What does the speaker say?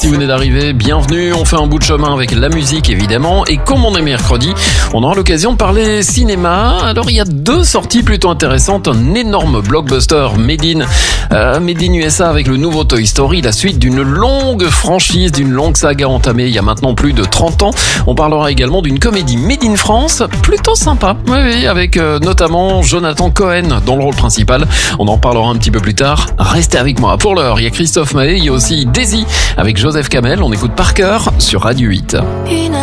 Si vous venez d'arriver, bienvenue. On fait un bout de chemin avec la musique évidemment. Et comme on est mercredi, on aura l'occasion de parler cinéma. Alors il y a deux sorties plutôt intéressantes. Un énorme blockbuster Made in USA avec le nouveau Toy Story, la suite d'une longue franchise, d'une longue saga entamée il y a maintenant plus de 30 ans. On parlera également d'une comédie Made in France, plutôt sympa. Oui, avec notamment Jonathan Cohen dans le rôle principal. On en parlera un petit peu plus tard. Restez avec moi. Pour l'heure, il y a Christophe Maé, il y a aussi Daisy avec Joseph Kamel. On écoute Parker sur Radio 8.